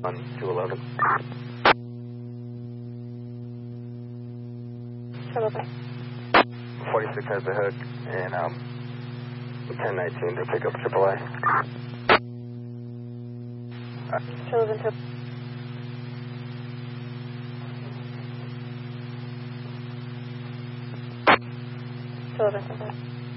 on 211. Shuttle back. 46 has the hook, and 1019 to pick up AAA. Shuttle's into. Shuttle's into.